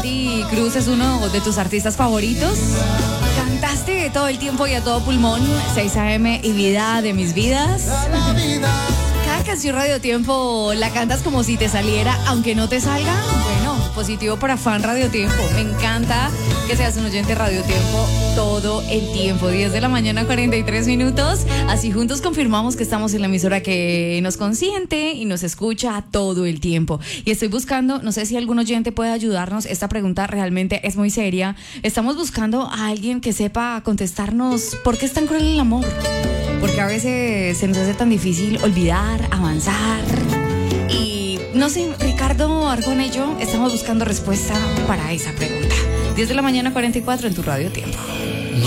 Cetti Cruz es uno de tus artistas favoritos. Cantaste todo el tiempo y a todo pulmón 6 AM y Vida de mis vidas. Cada canción Radio Tiempo la cantas como si te saliera, aunque no te salga. Bueno, positivo para fan Radio Tiempo. Me encanta que seas un oyente Radio Tiempo todo el tiempo. 10 de la mañana, 43 minutos. Así juntos confirmamos que estamos en la emisora que nos consiente y nos escucha todo el tiempo. Y estoy buscando, no sé si algún oyente puede ayudarnos. Esta pregunta realmente es muy seria. Estamos buscando a alguien que sepa contestarnos por qué es tan cruel el amor. Porque a veces se nos hace tan difícil olvidar, avanzar. Y no sé, Ricardo Arjona y yo estamos buscando respuesta para esa pregunta. 10 de la mañana, 44 en tu Radio Tiempo.